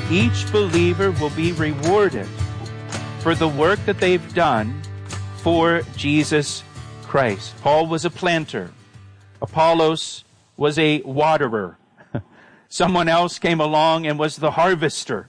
each believer will be rewarded for the work that they've done for Jesus Christ. Paul was a planter. Apollos was a waterer. Someone else came along and was the harvester.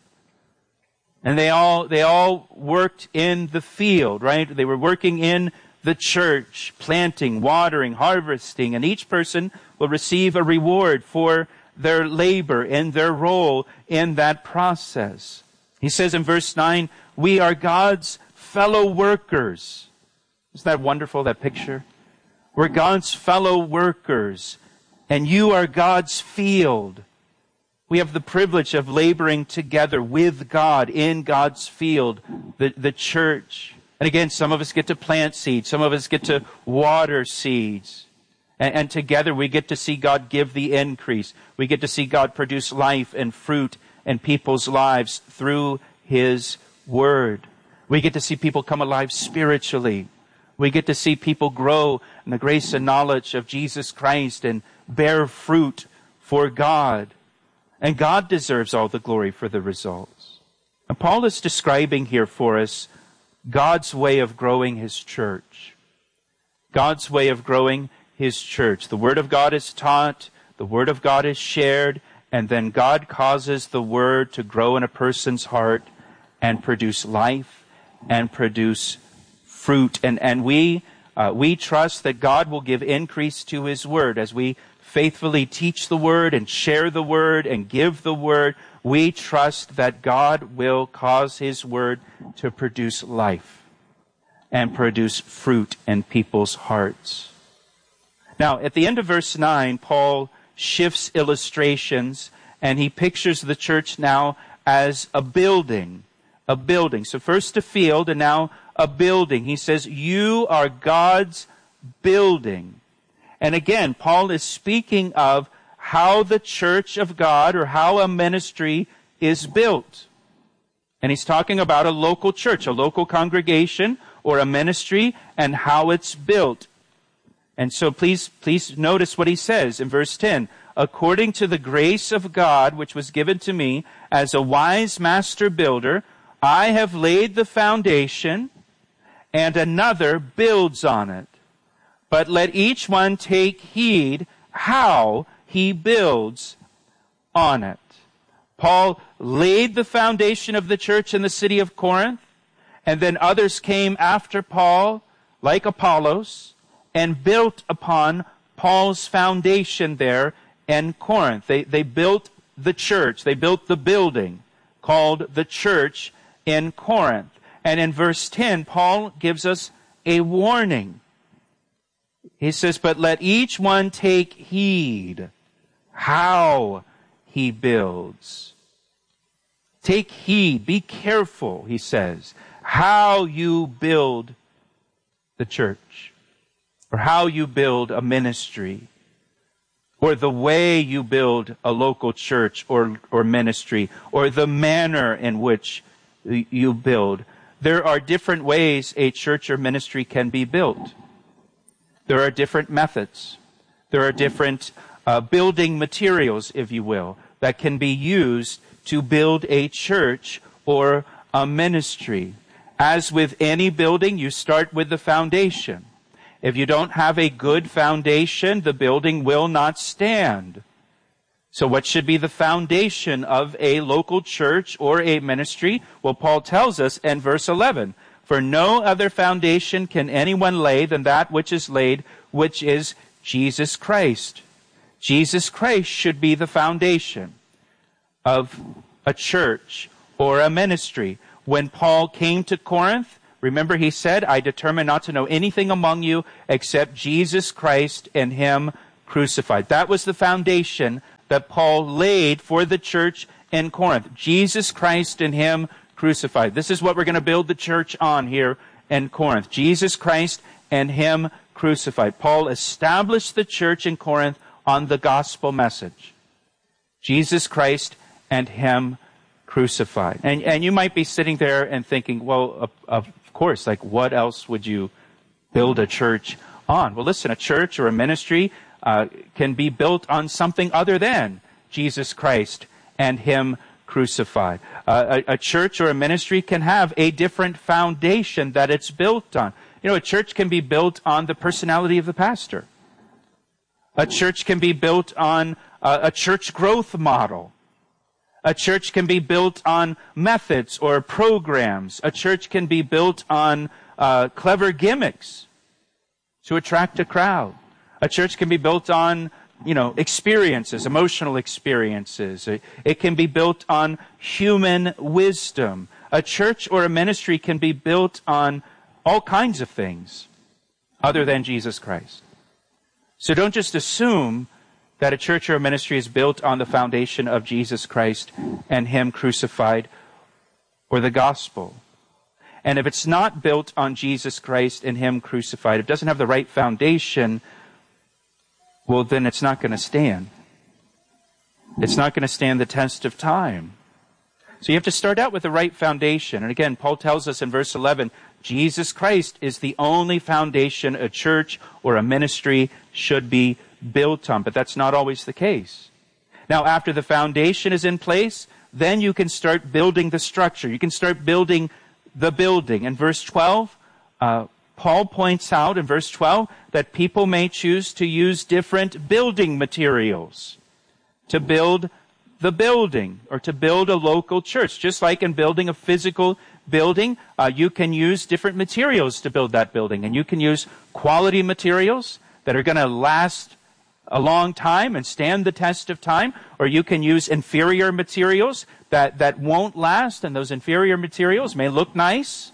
And they all worked in the field, right? They were working in the church, planting, watering, harvesting, and each person will receive a reward for their labor and their role in that process. He says in verse 9, we are God's fellow workers. Isn't that wonderful, that picture? We're God's fellow workers, and you are God's field. We have the privilege of laboring together with God in God's field, the church. And again, some of us get to plant seeds. Some of us get to water seeds. And together we get to see God give the increase. We get to see God produce life and fruit in people's lives through His Word. We get to see people come alive spiritually. We get to see people grow in the grace and knowledge of Jesus Christ and bear fruit for God. And God deserves all the glory for the results. And Paul is describing here for us God's way of growing His church. God's way of growing His church. The Word of God is taught, the Word of God is shared, and then God causes the Word to grow in a person's heart and produce life and produce fruit. And we trust that God will give increase to His Word as we faithfully teach the Word and share the Word and give the Word. We trust that God will cause His Word to produce life and produce fruit in people's hearts. Now, at the end of verse 9, Paul shifts illustrations and he pictures the church now as a building. A building. So first a field and now a building. He says, you are God's building. And again, Paul is speaking of how the church of God or how a ministry is built. And he's talking about a local church, a local congregation or a ministry and how it's built. And so please notice what he says in verse 10. According to the grace of God, which was given to me as a wise master builder, I have laid the foundation and another builds on it. But let each one take heed how he builds on it. Paul laid the foundation of the church in the city of Corinth, and then others came after Paul, like Apollos, and built upon Paul's foundation there in Corinth. They built the church. They built the building called the church in Corinth. And in verse 10, Paul gives us a warning. He says, but let each one take heed how he builds. Take heed, be careful, he says, how you build the church, or how you build a ministry, or the way you build a local church or ministry, or the manner in which you build. There are different ways a church or ministry can be built. There are different methods. There are different building materials, if you will, that can be used to build a church or a ministry. As with any building, you start with the foundation. If you don't have a good foundation, the building will not stand. So what should be the foundation of a local church or a ministry? Well, Paul tells us in verse 11, for no other foundation can anyone lay than that which is laid, which is Jesus Christ. Jesus Christ should be the foundation of a church or a ministry. When Paul came to Corinth, remember he said, I determined not to know anything among you except Jesus Christ and Him crucified. That was the foundation that Paul laid for the church in Corinth. Jesus Christ and Him crucified. This is what we're going to build the church on here in Corinth. Jesus Christ and Him crucified. Paul established the church in Corinth on the gospel message. Jesus Christ and Him crucified. And you might be sitting there and thinking, well, of course, like what else would you build a church on? Well, listen, a church or a ministry can be built on something other than Jesus Christ and Him crucified. A church or a ministry can have a different foundation that it's built on. You know, a church can be built on the personality of the pastor. A church can be built on a church growth model. A church can be built on methods or programs. A church can be built on clever gimmicks to attract a crowd. A church can be built on, experiences, emotional experiences. It can be built on human wisdom. A church or a ministry can be built on all kinds of things other than Jesus Christ. So don't just assume that a church or a ministry is built on the foundation of Jesus Christ and Him crucified or the gospel. And if it's not built on Jesus Christ and Him crucified, if it doesn't have the right foundation, well, then it's not going to stand. It's not going to stand the test of time. So you have to start out with the right foundation. And again, Paul tells us in verse 11, Jesus Christ is the only foundation a church or a ministry should be built on. But that's not always the case. Now, after the foundation is in place, then you can start building the structure. You can start building the building. In verse 12, Paul points out in verse 12 that people may choose to use different building materials to build the building or to build a local church. Just like in building a physical building, you can use different materials to build that building. And you can use quality materials that are going to last a long time and stand the test of time, or you can use inferior materials that won't last, and those inferior materials may look nice,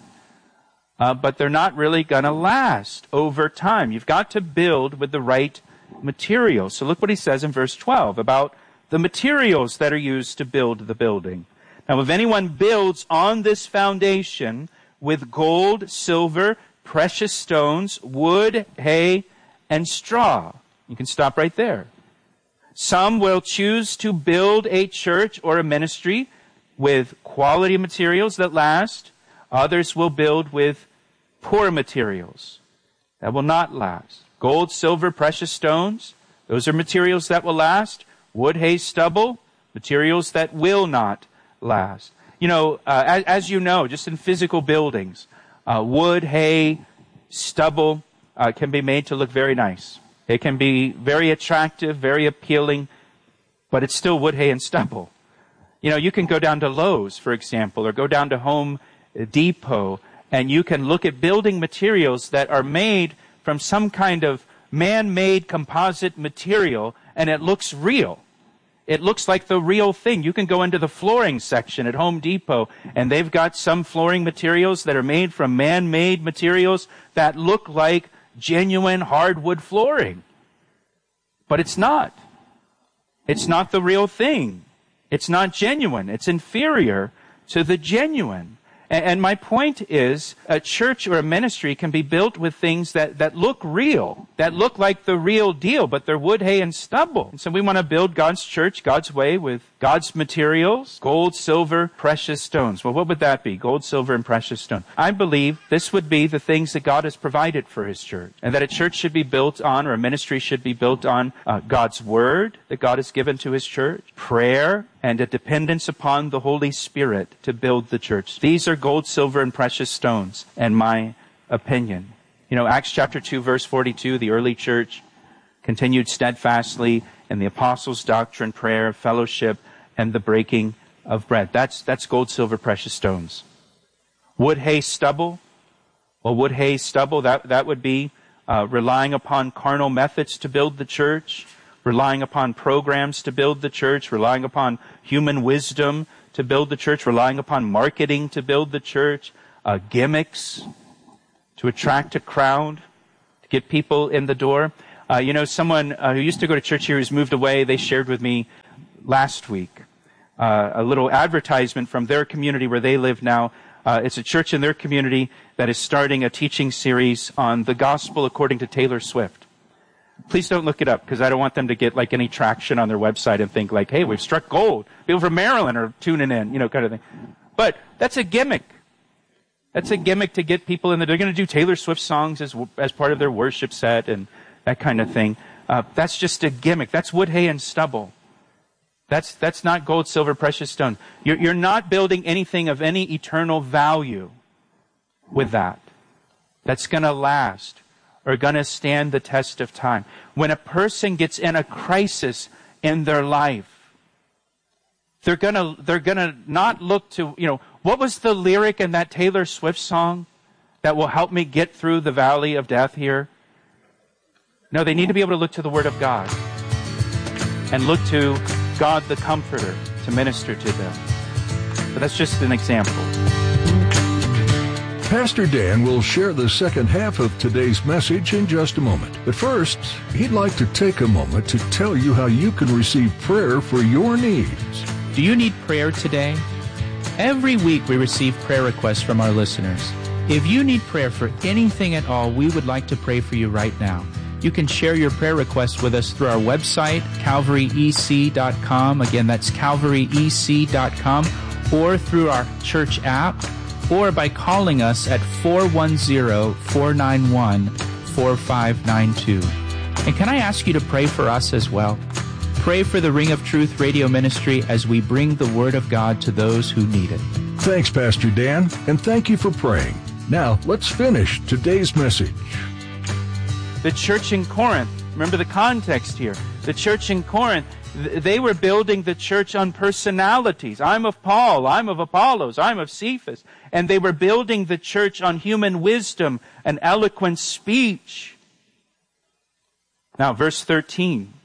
but they're not really going to last over time. You've got to build with the right materials. So look what he says in verse 12 about the materials that are used to build the building. Now, if anyone builds on this foundation with gold, silver, precious stones, wood, hay, and straw. You can stop right there. Some will choose to build a church or a ministry with quality materials that last. Others will build with poor materials that will not last. Gold, silver, precious stones, those are materials that will last. Wood, hay, stubble, materials that will not last. As you know, just in physical buildings, wood, hay, stubble can be made to look very nice. It can be very attractive, very appealing, but it's still wood, hay, and stubble. You can go down to Lowe's, for example, or go down to Home Depot, and you can look at building materials that are made from some kind of man-made composite material, and it looks real. It looks like the real thing. You can go into the flooring section at Home Depot, and they've got some flooring materials that are made from man-made materials that look like genuine hardwood flooring. But it's not. It's not the real thing. It's not genuine. It's inferior to the genuine. And my point is, a church or a ministry can be built with things that look real, that look like the real deal, but they're wood, hay, and stubble. And so we want to build God's church, God's way, with God's materials, gold, silver, precious stones. Well, what would that be? Gold, silver, and precious stone. I believe this would be the things that God has provided for His church, and that a church should be built on, or a ministry should be built on, God's Word that God has given to His church, prayer, and a dependence upon the Holy Spirit to build the church. These are gold, silver, and precious stones, in my opinion. Acts chapter 2, verse 42, the early church continued steadfastly in the apostles' doctrine, prayer, fellowship, and the breaking of bread. That's gold, silver, precious stones. Wood, hay, stubble. Well, wood, hay, stubble, that would be relying upon carnal methods to build the church, relying upon programs to build the church, relying upon human wisdom to build the church, relying upon marketing to build the church, gimmicks to attract a crowd, to get people in the door. Someone who used to go to church here who's moved away, they shared with me last week a little advertisement from their community where they live now. It's a church in their community that is starting a teaching series on the gospel according to Taylor Swift. Please don't look it up, because I don't want them to get any traction on their website and think hey, we've struck gold. People from Maryland are tuning in, kind of thing. But that's a gimmick. That's a gimmick to get people in there. They're going to do Taylor Swift songs as part of their worship set and that kind of thing. That's just a gimmick. That's wood, hay, and stubble. That's not gold, silver, precious stone. You're not building anything of any eternal value with that. That's going to last or going to stand the test of time. When a person gets in a crisis in their life, they're gonna not look to, what was the lyric in that Taylor Swift song that will help me get through the valley of death here? No, they need to be able to look to the Word of God and look to God the Comforter to minister to them. But that's just an example. Pastor Dan will share the second half of today's message in just a moment. But first, he'd like to take a moment to tell you how you can receive prayer for your needs. Do you need prayer today? Every week we receive prayer requests from our listeners. If you need prayer for anything at all, we would like to pray for you right now. You can share your prayer requests with us through our website, calvaryec.com. Again, that's calvaryec.com, or through our church app, or by calling us at 410-491-4592. And can I ask you to pray for us as well? Pray for the Ring of Truth radio ministry as we bring the Word of God to those who need it. Thanks, Pastor Dan, and thank you for praying. Now, let's finish today's message. The church in Corinth, remember the context here. The church in Corinth, they were building the church on personalities. I'm of Paul, I'm of Apollos, I'm of Cephas. And they were building the church on human wisdom and eloquent speech. Now, verse 13.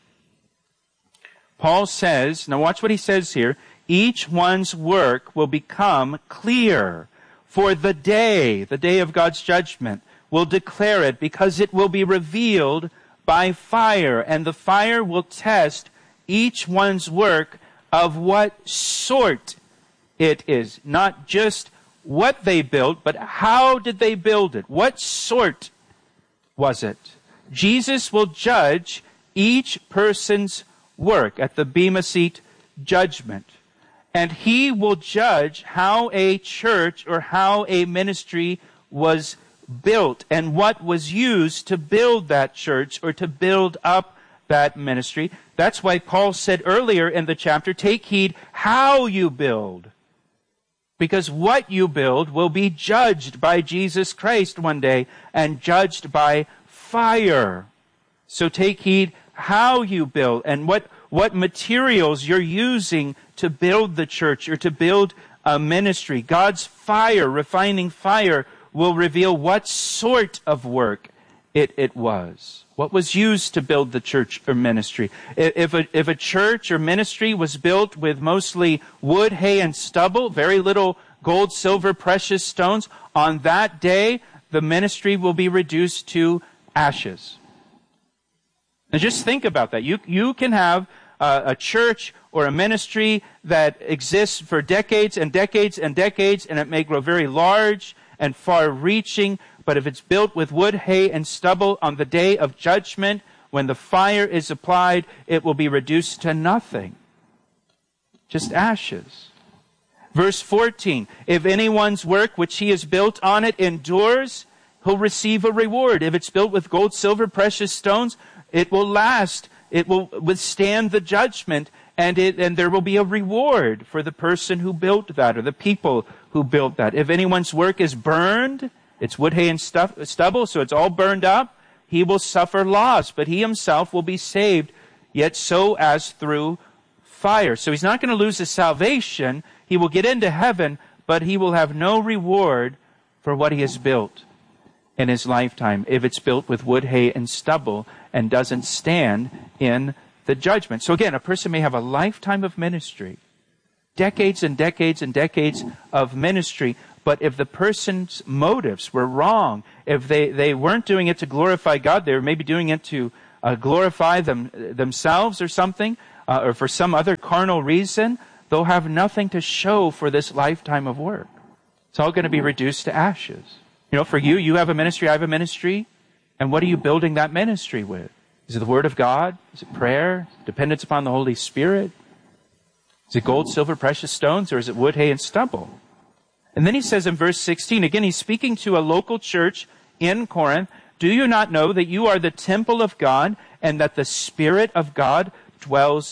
Paul says, now watch what he says here, each one's work will become clear, for the day of God's judgment, will declare it, because it will be revealed by fire, and the fire will test each one's work of what sort it is. Not just what they built, but how did they build it? What sort was it? Jesus will judge each person's work at the Bema Seat judgment. And he will judge how a church or how a ministry was built and what was used to build that church or to build up that ministry. That's why Paul said earlier in the chapter, take heed how you build. Because what you build will be judged by Jesus Christ one day and judged by fire. So take heed how you build and what materials you're using to build the church or to build a ministry. God's fire, refining fire, will reveal what sort of work it was. What was used to build the church or ministry. If a church or ministry was built with mostly wood, hay, and stubble, very little gold, silver, precious stones, on that day, the ministry will be reduced to ashes. Now just think about that. You can have a church or a ministry that exists for decades and decades and decades, and it may grow very large and far-reaching, but if it's built with wood, hay, and stubble, on the day of judgment, when the fire is applied, it will be reduced to nothing. Just ashes. Verse 14, if anyone's work which he has built on it endures, he'll receive a reward. If it's built with gold, silver, precious stones, it will last. It will withstand the judgment, and there will be a reward for the person who built that, or the people who built that. If anyone's work is burned, it's wood, hay, and stubble, so it's all burned up, he will suffer loss, but he himself will be saved, yet so as through fire. So he's not going to lose his salvation. He will get into heaven, but he will have no reward for what he has built in his lifetime if it's built with wood, hay, and stubble and doesn't stand in the judgment. So again, a person may have a lifetime of ministry, decades and decades and decades of ministry, but if the person's motives were wrong, if they weren't doing it to glorify God, they were maybe doing it to glorify themselves or something, or for some other carnal reason, they'll have nothing to show for this lifetime of work. It's all going to be reduced to ashes. For you have a ministry, I have a ministry, and what are you building that ministry with? Is it the Word of God? Is it prayer? Dependence upon the Holy Spirit? Is it gold, silver, precious stones, or is it wood, hay, and stubble? And then he says in verse 16, again, he's speaking to a local church in Corinth, do you not know that you are the temple of God and that the Spirit of God dwells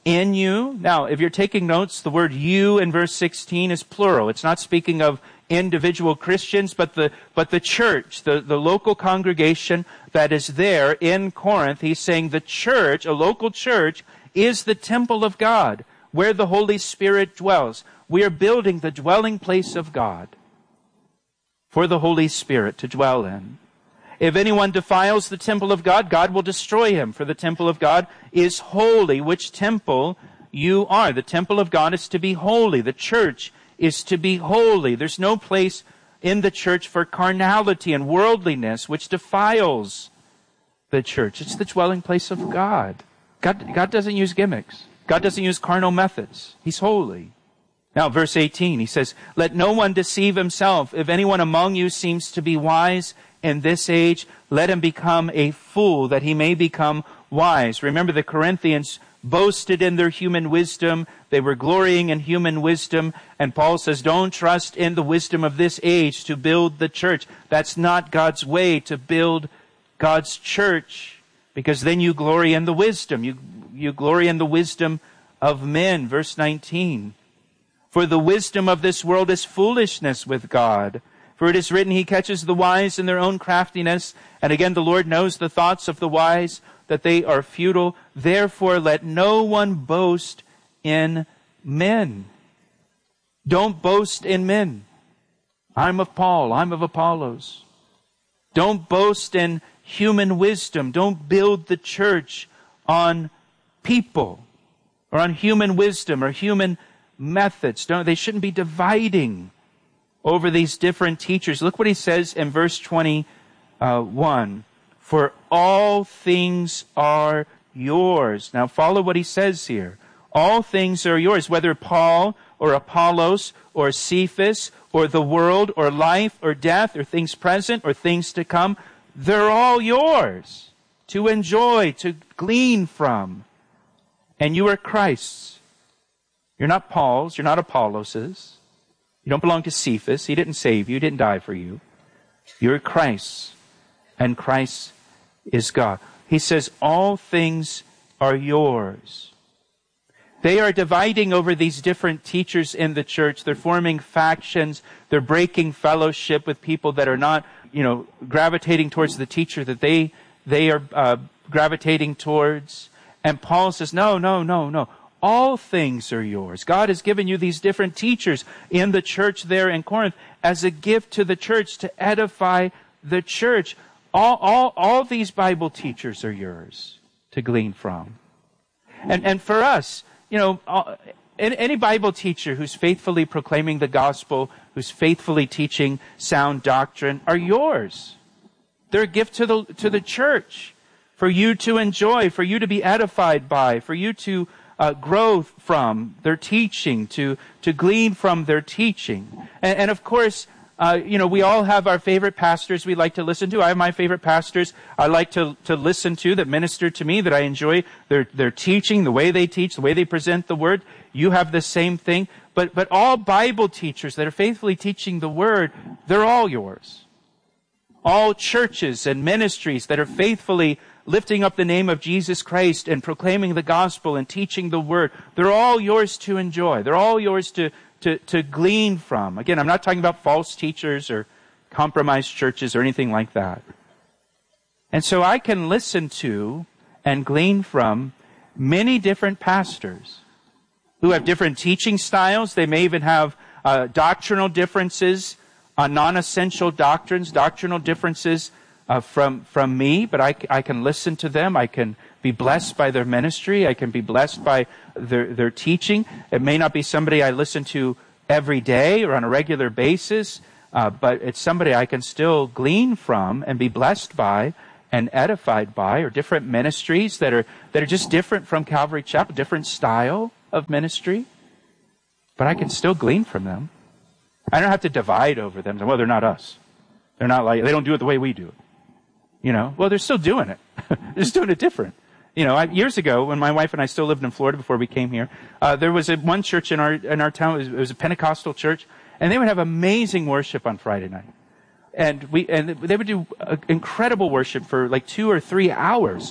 in you. Now, if you're taking notes, the word you in verse 16 is plural. It's not speaking of individual Christians, but the church, the local congregation that is there in Corinth. He's saying the church, a local church, is the temple of God, where the Holy Spirit dwells. We are building the dwelling place of God for the Holy Spirit to dwell in. If anyone defiles the temple of God, God will destroy him, for the temple of God is holy, which temple you are. The temple of God is to be holy. The church is to be holy. There's no place in the church for carnality and worldliness, which defiles the church. It's the dwelling place of God. God doesn't use gimmicks. God doesn't use carnal methods. He's holy. Now, verse 18, he says, "Let no one deceive himself. If anyone among you seems to be wise in this age, let him become a fool, that he may become wise." Remember, the Corinthians boasted in their human wisdom. They were glorying in human wisdom. And Paul says, don't trust in the wisdom of this age to build the church. That's not God's way to build God's church, because then you glory in the wisdom. You glory in the wisdom of men. Verse 19, "For the wisdom of this world is foolishness with God. For it is written, He catches the wise in their own craftiness. And again, the Lord knows the thoughts of the wise, that they are futile. Therefore, let no one boast in men." Don't boast in men. I'm of Paul. I'm of Apollos. Don't boast in human wisdom. Don't build the church on people or on human wisdom or human methods. They shouldn't be dividing over these different teachers. Look what he says in verse 21. "For all things are yours." Now follow what he says here. All things are yours, whether Paul or Apollos or Cephas or the world or life or death or things present or things to come. They're all yours to enjoy, to glean from. And you are Christ's. You're not Paul's. You're not Apollos's. You don't belong to Cephas. He didn't save you. He didn't die for you. You're Christ's. And Christ is God. He says, all things are yours. They are dividing over these different teachers in the church. They're forming factions. They're breaking fellowship with people that are not, gravitating towards the teacher that they are gravitating towards. And Paul says, no. All things are yours. God has given you these different teachers in the church there in Corinth as a gift to the church to edify the church. All these Bible teachers are yours to glean from. And for us, any Bible teacher who's faithfully proclaiming the gospel, who's faithfully teaching sound doctrine, are yours. They're a gift to the church for you to enjoy, for you to be edified by, for you to grow from their teaching, to glean from their teaching. And of course, we all have our favorite pastors we like to listen to. I have my favorite pastors I like to listen to that minister to me, that I enjoy their teaching, the way they teach, the way they present the word. You have the same thing. But all Bible teachers that are faithfully teaching the word, they're all yours. All churches and ministries that are faithfully lifting up the name of Jesus Christ and proclaiming the gospel and teaching the word, they're all yours to enjoy. They're all yours to glean from. Again, I'm not talking about false teachers or compromised churches or anything like that. And so I can listen to and glean from many different pastors who have different teaching styles. They may even have doctrinal differences on non-essential doctrines, doctrinal differences from me, but I can listen to them. I can be blessed by their ministry. I can be blessed by their teaching. It may not be somebody I listen to every day or on a regular basis, but it's somebody I can still glean from and be blessed by and edified by, or different ministries that are just different from Calvary Chapel, different style of ministry, but I can still glean from them. I don't have to divide over them. Well, they're not us. They don't do it the way we do it. Well, they're still doing it. They're just doing it different. Years ago, when my wife and I still lived in Florida before we came here, there was one church in our town. It was a Pentecostal church, and they would have amazing worship on Friday night, and they would do incredible worship for like 2 or 3 hours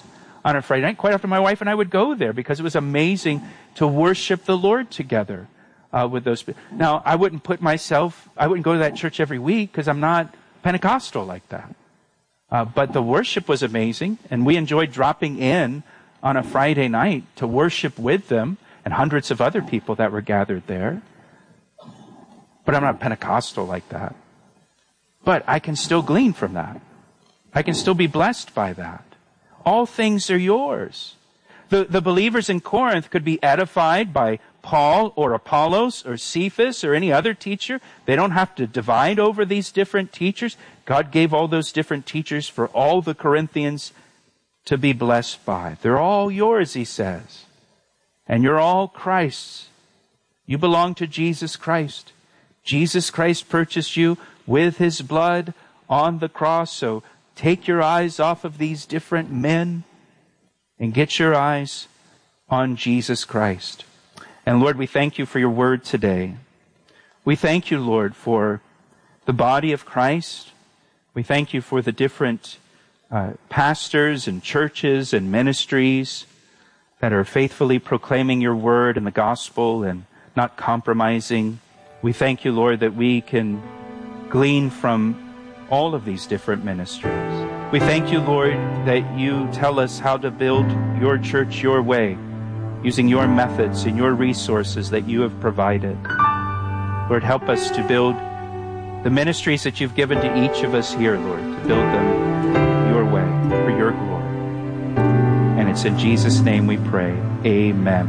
on a Friday night. Quite often my wife and I would go there because it was amazing to worship the Lord together with those people. Now, I wouldn't go to that church every week because I'm not Pentecostal like that. But the worship was amazing, and we enjoyed dropping in on a Friday night to worship with them and hundreds of other people that were gathered there. But I'm not Pentecostal like that. But I can still glean from that. I can still be blessed by that. All things are yours. The believers in Corinth could be edified by Paul or Apollos or Cephas or any other teacher. They don't have to divide over these different teachers. God gave all those different teachers for all the Corinthians to be blessed by. They're all yours, he says. And you're all Christ's. You belong to Jesus Christ. Jesus Christ purchased you with his blood on the cross. So take your eyes off of these different men and get your eyes on Jesus Christ. And Lord, we thank you for your word today. We thank you, Lord, for the body of Christ. We thank you for the different pastors and churches and ministries that are faithfully proclaiming your word and the gospel and not compromising. We thank you, Lord, that we can glean from all of these different ministries. We thank you, Lord, that you tell us how to build your church your way, using your methods and your resources that you have provided. Lord, help us to build the ministries that you've given to each of us here, Lord, to build them your way for your glory. And it's in Jesus' name we pray. Amen.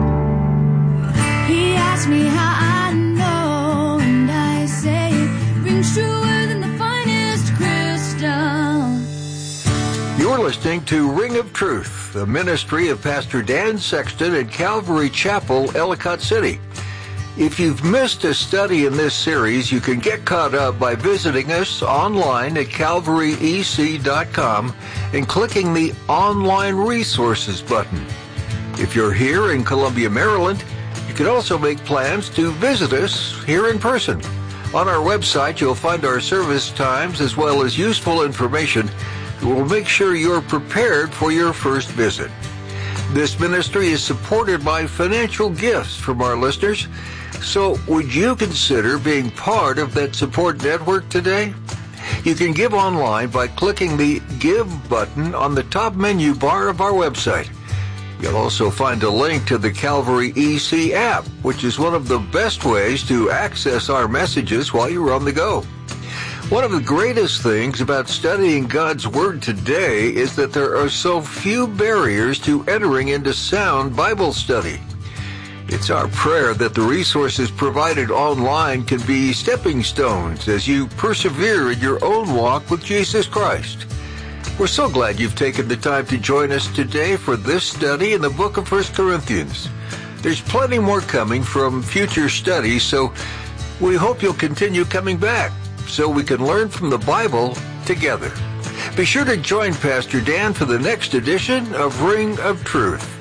He asked me how I know, and I say it rings truer than the finest crystal. You're listening to Ring of Truth, the ministry of Pastor Dan Sexton at Calvary Chapel, Ellicott City. If you've missed a study in this series, you can get caught up by visiting us online at calvaryec.com and clicking the Online Resources button. If you're here in Columbia, Maryland, you can also make plans to visit us here in person. On our website, you'll find our service times as well as useful information that will make sure you're prepared for your first visit. This ministry is supported by financial gifts from our listeners. So would you consider being part of that support network today? You can give online by clicking the Give button on the top menu bar of our website. You'll also find a link to the Calvary EC app, which is one of the best ways to access our messages while you're on the go. One of the greatest things about studying God's Word today is that there are so few barriers to entering into sound Bible study. It's our prayer that the resources provided online can be stepping stones as you persevere in your own walk with Jesus Christ. We're so glad you've taken the time to join us today for this study in the book of 1 Corinthians. There's plenty more coming from future studies, so we hope you'll continue coming back so we can learn from the Bible together. Be sure to join Pastor Dan for the next edition of Ring of Truth.